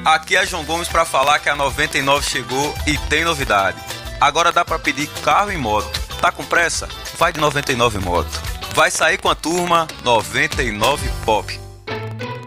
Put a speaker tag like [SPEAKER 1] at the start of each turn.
[SPEAKER 1] Aqui é João Gomes para falar que a 99 chegou e tem novidade. Agora dá para pedir carro e moto. Tá com pressa? Vai de 99 Moto. Vai sair com a turma 99 Pop.